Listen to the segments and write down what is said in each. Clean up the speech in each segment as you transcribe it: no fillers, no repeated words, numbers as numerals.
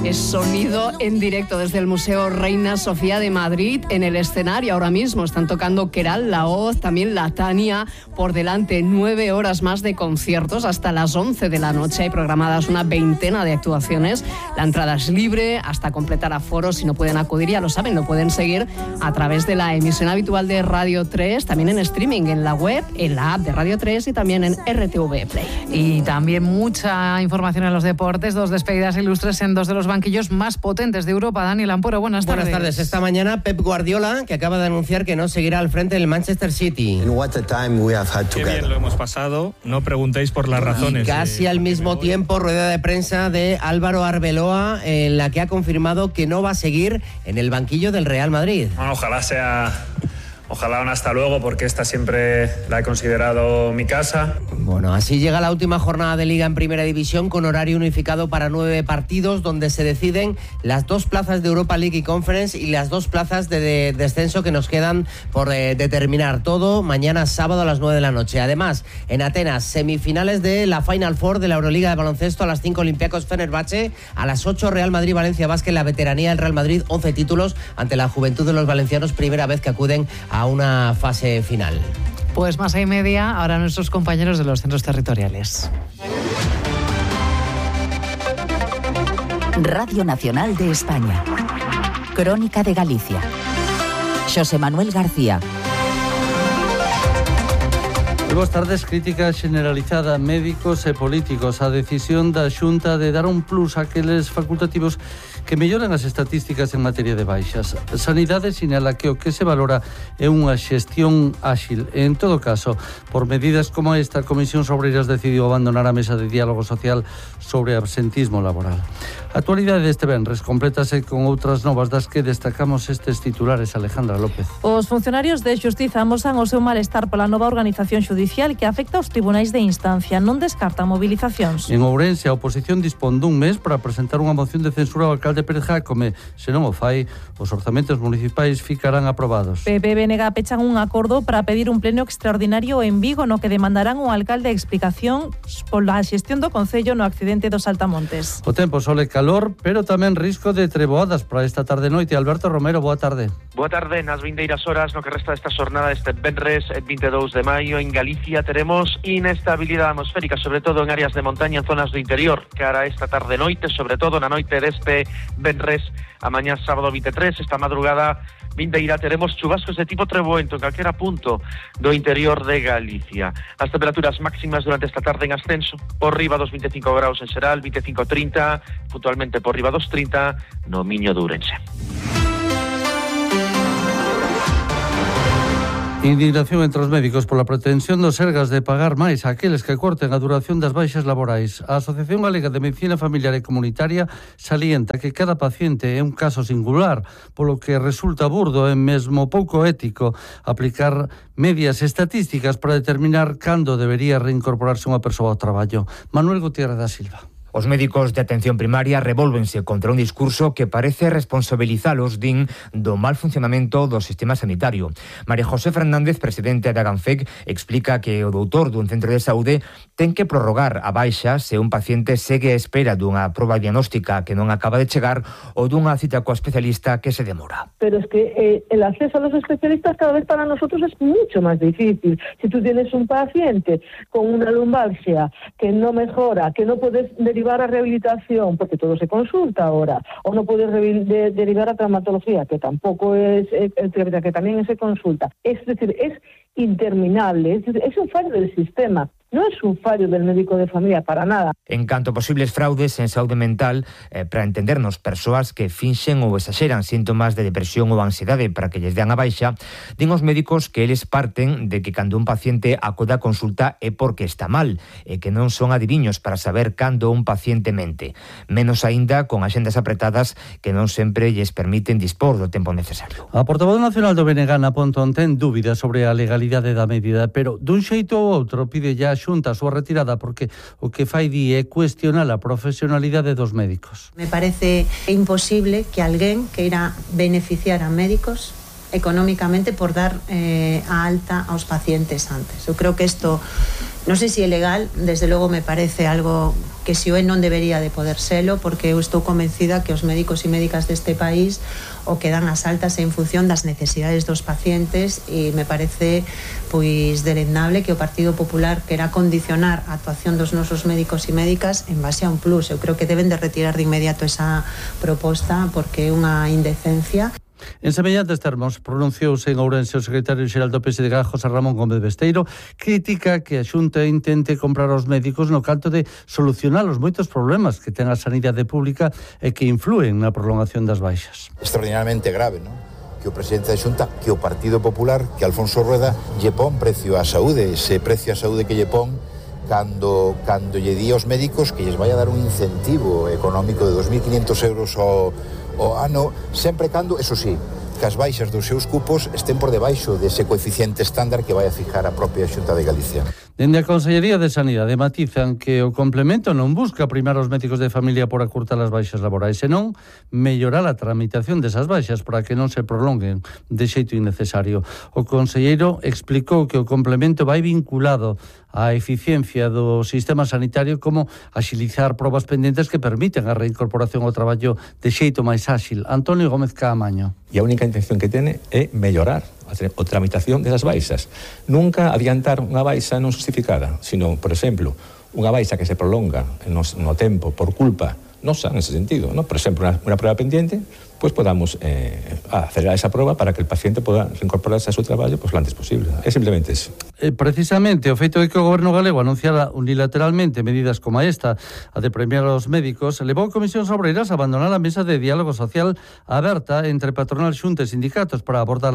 Es sonido en directo desde el Museo Reina Sofía de Madrid. En el escenario ahora mismo están tocando Queralt, La Hoz, también La Tania. Por delante 9 horas más de conciertos hasta las 11 de la noche. Hay programadas una veintena de actuaciones. La entrada es libre hasta completar aforo. Si no pueden acudir, ya lo saben, lo pueden seguir a través de la emisión habitual de Radio 3, también en streaming, en la web, en la app de Radio 3 y también en RTV Play. Y también mucha información en los deportes. 2 despedidas ilustres en 2 de los banquillos más potentes de Europa. Daniel Amporo, buenas tardes. Buenas tardes. Esta mañana Pep Guardiola, que acaba de anunciar que no seguirá al frente del Manchester City. Qué bien lo hemos pasado. No preguntéis por las razones. Y casi al mismo tiempo, rueda de prensa de Álvaro Arbeloa, en la que ha confirmado que no va a seguir en el banquillo del Real Madrid. Bueno, ojalá un hasta luego, porque esta siempre la he considerado mi casa. Bueno, así llega la última jornada de Liga en Primera División, con horario unificado para 9 partidos, donde se deciden las 2 plazas de Europa League y Conference y las 2 plazas de descenso que nos quedan por determinar. Todo mañana sábado a las 9 de la noche. Además, en Atenas, semifinales de la Final Four de la Euroliga de baloncesto. A las 5 Olympiacos Fenerbahce, a las 8 Real Madrid Valencia Basket. La veteranía del Real Madrid, 11 títulos ante la juventud de los valencianos, primera vez que acuden a una fase final. Pues más 6:30, ahora nuestros compañeros de los centros territoriales. Radio Nacional de España. Crónica de Galicia. Xosé Manuel García. Boas tardes. Crítica generalizada a médicos e políticos a decisión da Xunta de dar un plus àqueles facultativos que melloran as estatísticas en materia de baixas. Sanidade sinala que o que se valora é unha xestión áxil. En todo caso, por medidas como esta, a Comisión Obreiras decidiu abandonar a mesa de diálogo social sobre absentismo laboral. A actualidade deste venres complétase con outras novas das que destacamos estes titulares. Alejandra López. Os funcionarios de Xustiza amosan o seu malestar pola nova organización judicial que afecta aos tribunais de instancia. Non descartan movilizacións. En Ourense, a oposición dispón dun mes para presentar unha moción de censura ao alcalde Pérez Jácome. Se non o fai, os orzamentos municipais ficarán aprobados. PP e BNG pechan un acordo para pedir un pleno extraordinario en Vigo no que demandarán ao alcalde explicación pola xestión do concello no accidente dos Saltamontes. O tempo, sol e calor, pero tamén risco de treboadas para esta tarde e noite. Alberto Romero, boa tarde. Boa tarde. Nas vindeiras horas no que resta desta xornada este venres 22 de maio en Galicia teremos inestabilidade atmosférica, sobre todo en áreas de montaña, en zonas do interior, cara esta tarde e noite, sobre todo na noite deste venres a mañá sábado 23, esta madrugada vindeira teremos chubascos de tipo treboento en calquera punto do interior de Galicia. As temperaturas máximas durante esta tarde en ascenso, por riba dos 25 graus en Xeral, 25-30, puntualmente por riba dos 30 no Miño de Ourense. Indignación entre os médicos pola pretensión dos Sergas de pagar máis a aqueles que corten a duración das baixas laborais. A Asociación Galega de Medicina Familiar e Comunitaria salienta que cada paciente é un caso singular, polo que resulta burdo e mesmo pouco ético aplicar medias estatísticas para determinar cando debería reincorporarse unha persoa ao traballo. Manuel Gutiérrez da Silva. Os médicos de atención primaria revólvense contra un discurso que parece responsabilizalos, din, do mal funcionamento do sistema sanitario. María José Fernández, presidente da Ganfec, explica que o doutor dun centro de saúde ten que prorrogar a baixa se un paciente segue a espera dunha proba diagnóstica que non acaba de chegar ou dunha cita coa especialista que se demora. Pero es que el acceso a los especialistas cada vez para nosotros es mucho más difícil. Si tú tienes un paciente con una lumbalgia que no mejora, que no puedes derivar a rehabilitación, porque todo se consulta ahora, o no puedes derivar a traumatología, que tampoco es, que también se consulta. Es decir, es interminable, es un fallo del sistema. Non é un fallo del médico de familia, para nada. En canto a posibles fraudes en saúde mental, para entendernos, persoas que finxen ou exaxeran síntomas de depresión ou ansiedade para que lles dean a baixa, din os médicos que eles parten de que cando un paciente acode a consulta é porque está mal, e que non son adiviños para saber cando un paciente mente. Menos aínda con axendas apretadas que non sempre lles permiten dispor do tempo necesario. A portavoz nacional do BNG, Ana Pontón, ten dúbidas sobre a legalidade da medida, pero dun xeito ou outro pide ya Xunta a súa retirada porque o que fai di é cuestionar a profesionalidade dos médicos. Me parece imposible que alguén queira beneficiar a médicos económicamente por dar a alta aos pacientes antes. Eu creo que isto Non sei se é legal, desde logo me parece algo que se o é non debería de poder selo, porque eu estou convencida que os médicos e médicas deste país o que dan as altas en función das necesidades dos pacientes, e me parece pois deleznable que o Partido Popular quera condicionar a actuación dos nosos médicos e médicas en base a un plus. Eu creo que deben de retirar de inmediato esa proposta porque é unha indecencia. En semellantes termos, pronunciouse en Ourense o secretario xeral do PSDG, José Ramón Gómez Besteiro, critica que a Xunta intente comprar aos médicos no canto de solucionar os moitos problemas que ten a sanidade pública e que influen na prolongación das baixas. Extraordinariamente grave, non? Que o presidente da Xunta, que o Partido Popular, que Alfonso Rueda lle pon precio á saúde, ese precio á saúde que lle pon cando lle di aos médicos que lles vai a dar un incentivo económico de 2.500 euros ao ano, sempre cando, eso sí, que as baixas dos seus cupos estén por debaixo dese coeficiente estándar que vai a fijar a propia Xunta de Galicia. Dende a Consellería de Sanidade matizan que o complemento non busca primar os médicos de familia por acurtar as baixas laborais, senón mellorar a tramitación desas baixas para que non se prolonguen de xeito innecesario. O conselleiro explicou que o complemento vai vinculado á eficiencia do sistema sanitario, como axilizar probas pendentes que permiten a reincorporación ao traballo de xeito máis áxil. Antonio Gómez Caamaño. E a única intención que tene é mellorar a tramitación desas baixas. Nunca adiantar unha baixa non justificada, sino, por exemplo, unha baixa que se prolonga no tempo por culpa nosa, nese sentido, ¿no? Por exemplo, unha prueba pendiente, pues podamos acelerar esa prueba para que el paciente poda reincorporarse a su traballo pues, lo antes posible. É simplemente eso. Precisamente, o feito de que o goberno galego anunciara unilateralmente medidas como esta, a de premiar aos médicos, levou a Comisión Obreiras a abandonar a mesa de diálogo social aberta entre patronal, Xunta e sindicatos para abordar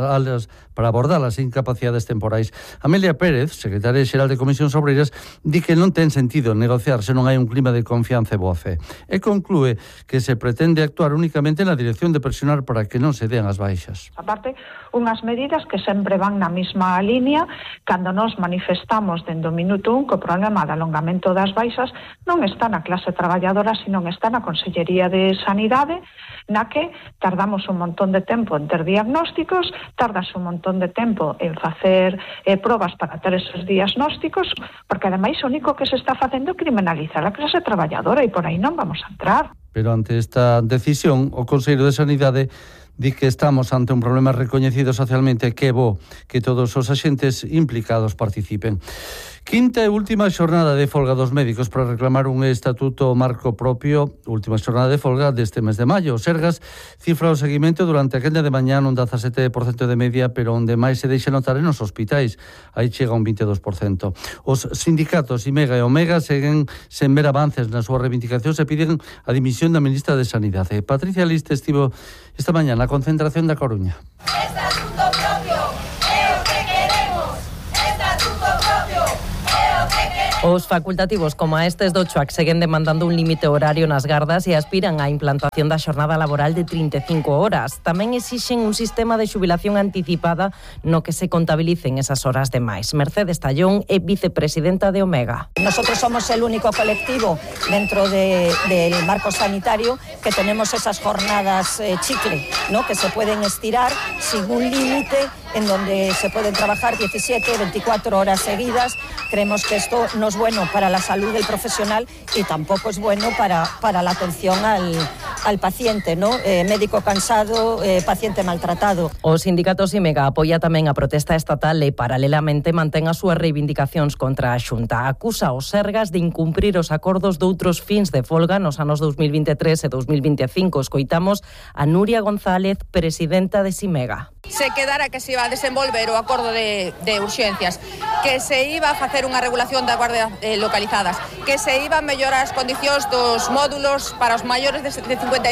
as incapacidades temporais. Amelia Pérez, secretaria xeral de Comisión Obreiras, di que non ten sentido negociar se non hai un clima de confianza e boa fe. E conclúe que se pretende actuar únicamente na dirección de presionar para que non se dean as baixas. Aparte, unhas medidas que sempre van na mesma línea cando nos manifestamos dende o minuto 1 que o problema do alongamento das baixas non está na clase traballadora, sino está na Consellería de Sanidade, na que tardamos un montón de tempo en ter diagnósticos, tardas un montón de tempo en facer probas para ter esos diagnósticos, porque ademais o único que se está facendo é criminalizar a clase traballadora e por aí non vamos a entrar. Pero ante esta decisión, o Consello de Sanidade di que estamos ante un problema recoñecido socialmente que é bo que todos os axentes implicados participen. Quinta e última xornada de folga dos médicos para reclamar un estatuto marco propio, última xornada de folga deste mes de maio. O Sergas cifra o seguimento durante a quenda de mañá nun 17% de media, pero onde máis se deixa notar en os hospitais. Aí chega un 22%. Os sindicatos IMEGA e Omega seguen sen ver avances nas súas reivindicacións e piden a dimisión da ministra de Sanidade. Patricia Liste estivo esta mañá na concentración da Coruña. Estatuto propio é o que queremos. Estatuto propio é o que queremos. Os facultativos como estes do CHUAC seguen demandando un límite horario nas gardas e aspiran á implantación da xornada laboral de 35 horas. Tamén exixen un sistema de xubilación anticipada no que se contabilicen esas horas de máis. Mercedes Tallón é vicepresidenta de Omega. Nosotros somos el único colectivo dentro del marco sanitario que tenemos esas jornadas chicle, ¿no? Que se pueden estirar sin un límite, en donde se pueden trabajar 17, 24 horas seguidas. Creemos que esto no es bueno para la salud del profesional y tampoco es bueno para la atención al paciente, ¿no? Médico cansado, paciente maltratado. Os sindicatos IMEGA apoia tamén a protesta estatal e paralelamente mantén as súas reivindicacións contra a Xunta. Acusa os Sergas de incumprir os acordos doutros fins de folga nos anos 2023 e 2025. Escoitamos a Nuria González, presidenta de SIMEGA. Se quedara que se iba a desenvolver o acordo de urxencias, que se iba a facer unha regulación das guardias localizadas, que se iba a mellorar as condicións dos módulos para os maiores de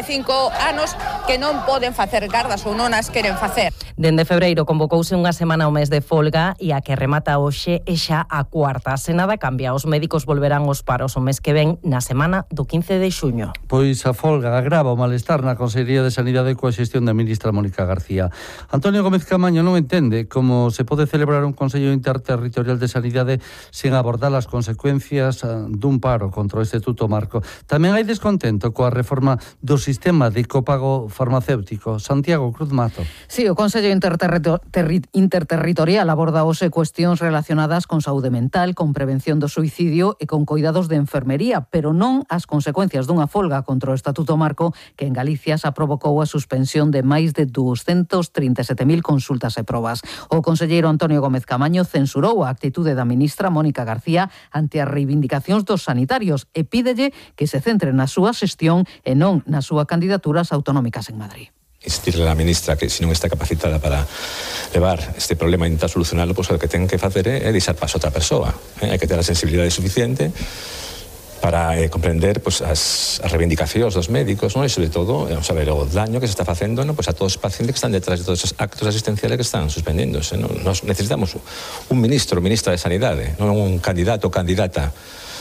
55 anos que non poden facer gardas ou non as queren facer. Dende febreiro convocouse unha semana ao mes de folga e a que remata hoxe é xa a cuarta. Se nada cambia, os médicos volverán aos paros o mes que ven na semana do 15 de xuño. Pois a folga agrava o malestar na Consellería de Sanidade coa xestión da ministra Mónica García. Antonio Gómez Caamaño non entende como se pode celebrar un Consello Interterritorial de Sanidade sen abordar as consecuencias dun paro contra o Estatuto Marco. Tamén hai descontento coa reforma do sistema de copago farmacéutico. Santiago Cruz Mato. Sí, o Consello Interterritorial aborda hoxe cuestións relacionadas con saúde mental, con prevención do suicidio e con cuidados de enfermería, pero non as consecuencias dunha folga contra o Estatuto Marco que en Galicia xa provocou a suspensión de máis de 237.000 consultas e probas. O conselleiro Antonio Gómez Camaño censurou a actitude da ministra Mónica García ante as reivindicacións dos sanitarios e pídelle que se centre na súa xestión e non na súa candidaturas autonómicas en Madrid. Insistirle a ministra que se non está capacitada para levar este problema e intentar solucionarlo, pois o que ten que facer é deixar paso a outra persoa. Hai que ter a sensibilidade suficiente para comprender pois, as reivindicacións dos médicos, non? E sobre todo saber o daño que se está facendo, non? Pois a todos os pacientes que están detrás de todos os actos asistenciales que están suspendéndose, non? Nos necesitamos un ministra de Sanidade, non un candidato ou candidata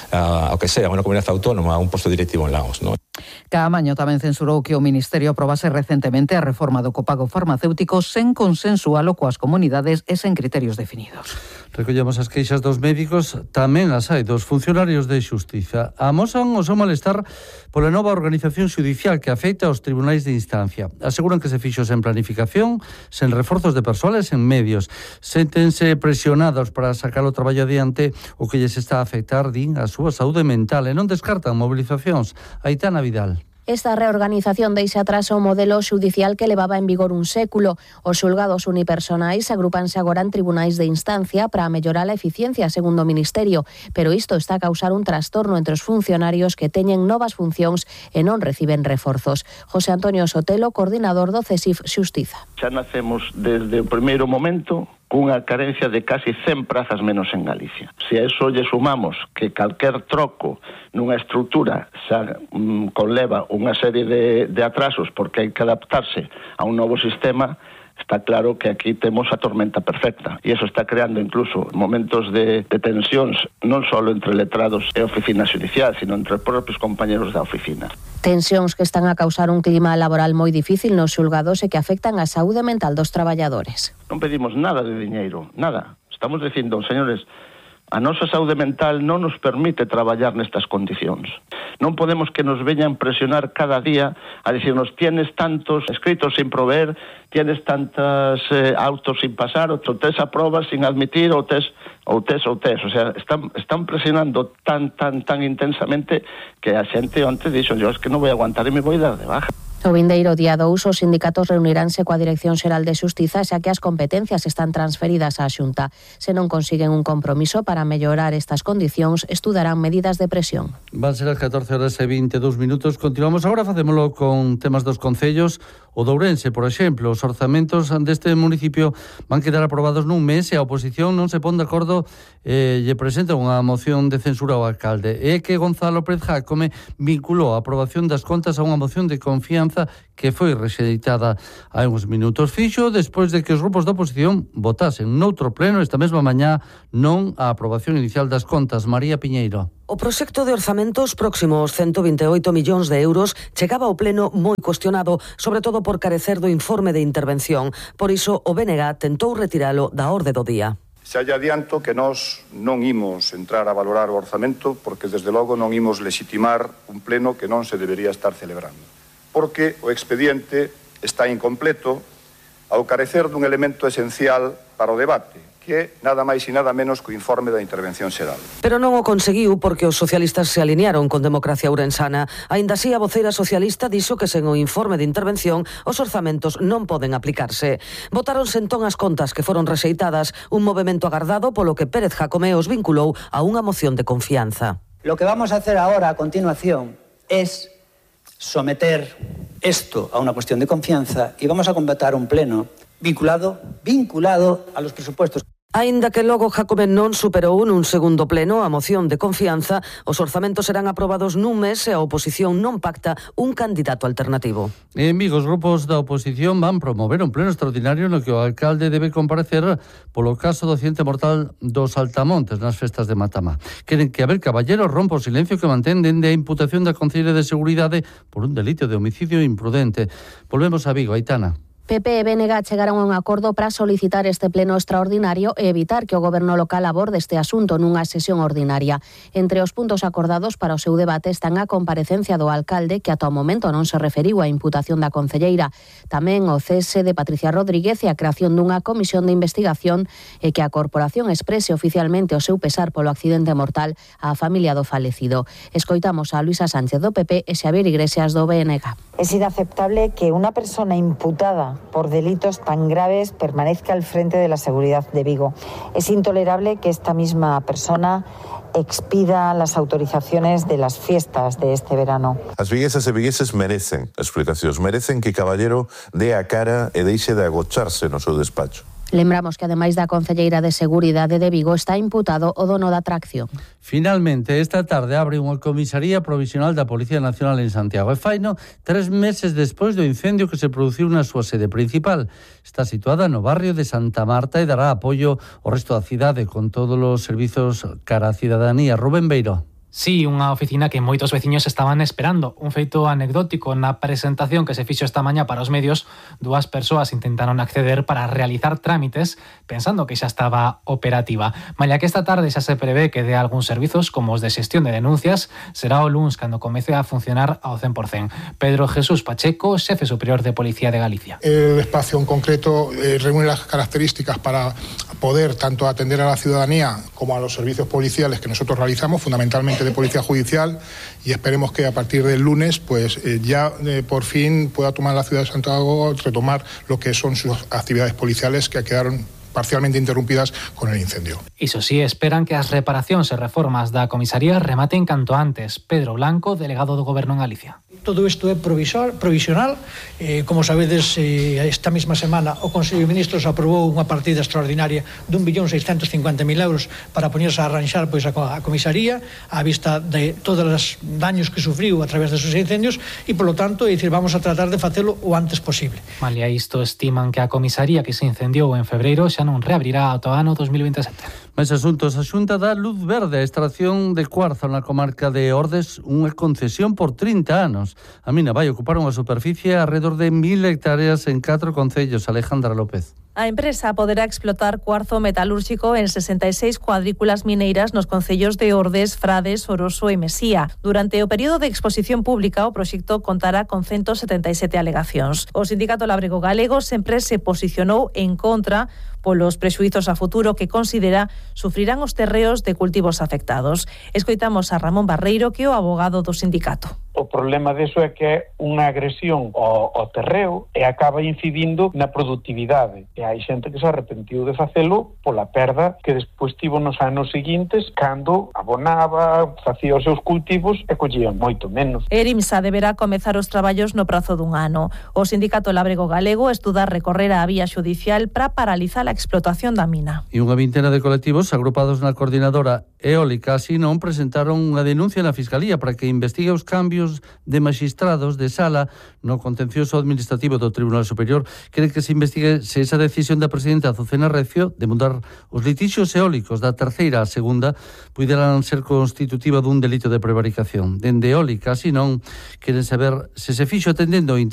ao que sea, a unha comunidade autónoma, a un posto directivo en Laos, non? Caamaño tamén censurou que o Ministerio aprobase recentemente a reforma do copago farmacéutico sen consensualo coas comunidades e sen criterios definidos. Recollemos as queixas dos médicos, tamén as hai dos funcionarios de Xustiza. Amosan o seu malestar pola nova organización xudicial que afecta aos tribunais de instancia. Aseguran que se fixo sen planificación, sen reforzos de persoal e sen medios. Séntense presionados para sacar o traballo adiante, o que lles está a afectar, din, a súa saúde mental e non descartan mobilizacións. Aitana Vidal. Esta reorganización deixa atrás o modelo xudicial que levaba en vigor un século. Os xulgados unipersonais agrupanse agora en tribunais de instancia para mellorar a eficiencia, segundo o Ministerio. Pero isto está a causar un trastorno entre os funcionarios que teñen novas funcións e non reciben reforzos. José Antonio Sotelo, coordinador do CESIF Xustiza. Xa nacemos desde o primeiro momento cunha carencia de casi 100 prazas menos en Galicia. Se a eso lle sumamos que calquer troco nunha estrutura xa conleva unha serie de atrasos porque hai que adaptarse a un novo sistema, está claro que aquí temos a tormenta perfecta. E iso está creando incluso momentos de tensións non só entre letrados e oficina xudicial, sino entre os propios compañeros da oficina. Tensións que están a causar un clima laboral moi difícil nos xulgados e que afectan a saúde mental dos traballadores. Non pedimos nada de diñeiro, nada. Estamos dicindo, señores, a nosa saúde mental non nos permite traballar nestas condicións. Non podemos que nos veñan presionar cada día a dicirnos tienes tantos escritos sin proveer, tienes tantas autos sin pasar, ou tes a prova sin admitir, ou tes. O sea, están presionando tan intensamente que a xente onte dixo, yo es que non vou aguantar e me vou dar de baja. O vindeiro día 2, os sindicatos reuniránse coa Dirección Xeral de Xustiza xa que as competencias están transferidas á Xunta. Se non consiguen un compromiso para mellorar estas condicións, estudarán medidas de presión. Van ser as 14:22. Continuamos agora, facémolo con temas dos concellos. O de Ourense, por exemplo, os orzamentos deste municipio van quedar aprobados nun mes e a oposición non se pon de acordo e lle presenta unha moción de censura ao alcalde. É que Gonzalo Pérez Jácome vinculou a aprobación das contas a unha moción de confianza que foi rexeitada hai uns minutos. Fixo despois de que os grupos da oposición votasen noutro pleno esta mesma mañá non a aprobación inicial das contas. María Piñeiro. O proxecto de orzamentos próximo aos 128 millóns de euros chegaba ao pleno moi cuestionado, sobre todo por carecer do informe de intervención. Por iso, o BNG tentou retiralo da orde do día. Xa lle adianto que nós non imos entrar a valorar o orzamento porque, desde logo, non imos legitimar un pleno que non se debería estar celebrando. Porque o expediente está incompleto ao carecer dun elemento esencial para o debate, que é nada máis e nada menos que o informe da intervención xeral. Pero non o conseguiu porque os socialistas se alinearon con Democracia Ourensana. Aínda así, a voceira socialista dixo que sen o informe de intervención os orzamentos non poden aplicarse. Votáronse entón as contas que foron rexeitadas, un movemento agardado polo que Pérez Jácome os vinculou a unha moción de confianza. Lo que vamos a hacer ahora a continuación es someter esto a una cuestión de confianza y vamos a completar un pleno vinculado a los presupuestos. Aínda que logo Jácome non superou nun segundo pleno a moción de confianza, os orzamentos serán aprobados nun mes e a oposición non pacta un candidato alternativo. En Vigo, os grupos da oposición van promover un pleno extraordinario no que o alcalde debe comparecer polo caso do accidente mortal dos Altamontes nas festas de Matamá. Queren que Abel Caballero rompa o silencio que mantén dende a imputación da Consellería de Seguridade por un delito de homicidio imprudente. Volvemos a Vigo, Aitana. PP e BNG chegaron a un acordo para solicitar este pleno extraordinario e evitar que o Goberno local aborde este asunto nunha sesión ordinaria. Entre os puntos acordados para o seu debate están a comparecencia do alcalde, que ata o momento non se referiu á imputación da concelleira, tamén o cese de Patricia Rodríguez e a creación dunha comisión de investigación e que a corporación exprese oficialmente o seu pesar polo accidente mortal á familia do falecido. Escoitamos a Luisa Sánchez do PP e Xavier Iglesias do BNG. Es inaceptable que una persona imputada por delitos tan graves permanezca al frente de la seguridad de Vigo. Es intolerable que esta misma persona expida las autorizaciones de las fiestas de este verano. As viguesas e vigueses merecen explicacións, merecen que Caballero dé a cara e deixe de agocharse no seu despacho. Lembramos que ademais da concelleira de Seguridade de Vigo está imputado o dono da atracción. Finalmente, esta tarde abre unha comisaría provisional da Policía Nacional en Santiago e faino 3 meses despois do incendio que se produciu na súa sede principal. Está situada no barrio de Santa Marta e dará apoio ao resto da cidade con todos os servizos cara a cidadanía. Rubén Beiro. Sí, unha oficina que moitos veciños estaban esperando. Un feito anecdótico na presentación que se fixo esta mañá para os medios, 2 persoas intentaron acceder para realizar trámites pensando que xa estaba operativa. Malia que esta tarde xa se prevé que dé algúns servizos, como os de xestión de denuncias, será o luns cando comece a funcionar ao 100%. Pedro Jesús Pacheco, xefe superior de Policía de Galicia. El espacio en concreto reúne las características para poder tanto atender a la ciudadanía como a los servicios policiales que nosotros realizamos, fundamentalmente de Policía Judicial, y esperemos que a partir del lunes por fin pueda tomar la ciudad de Santiago, retomar lo que son sus actividades policiales que quedaron parcialmente interrumpidas con el incendio. Iso sí, esperan que as reparacións e reformas da comisaría rematen canto antes. Pedro Blanco, delegado do Goberno en Galicia. Todo isto é provisional. Como sabedes, esta mesma semana o Consello de Ministros aprobou unha partida extraordinaria de 1.650.000 euros para poñerse a arranxar a comisaría á vista de todos os daños que sufriu a través desos incendios e, polo tanto, vamos a tratar de facelo o antes posible. Malia isto, estiman que a comisaría que se incendiou en febreiro xa non reabrirá ata o ano 2027. Máis asuntos. A Xunta dá luz verde a extracción de cuarzo na comarca de Ordes, unha concesión por 30 anos. A mina vai ocupar unha superficie alrededor de 1.000 hectáreas en 4 concellos. Alejandra López. A empresa poderá explotar cuarzo metalúrxico en 66 cuadrículas mineiras nos concellos de Ordes, Frades, Oroso e Mesía. Durante o período de exposición pública, o proxecto contará con 177 alegacións. O Sindicato Lábrego Galego sempre se posicionou en contra polos prexuizos a futuro que considera sufrirán os terreos de cultivos afectados. Escoitamos a Ramón Barreiro, que é o abogado do sindicato. O problema deso é que é unha agresión ao terreo e acaba incidindo na productividade. E hai xente que se arrepentiu de facelo pola perda que despois tivo nos anos seguintes cando abonaba, facía os seus cultivos e collía moito menos. ERIMSA deberá comezar os traballos no prazo dun ano. O Sindicato Lábrego Galego estuda recorrer a vía xudicial para paralizar a explotación da mina. E unha vintena de colectivos agrupados na coordinadora eólica así non presentaron unha denuncia na Fiscalía para que investigue os cambios de magistrados de sala no contencioso administrativo do Tribunal Superior. Quere que se investigue se esa decisión da presidenta Azucena Recio de mudar os litixios eólicos da terceira a segunda puderan ser constitutiva dun delito de prevaricación. Dende eólica así non queren saber se se fixo atendendo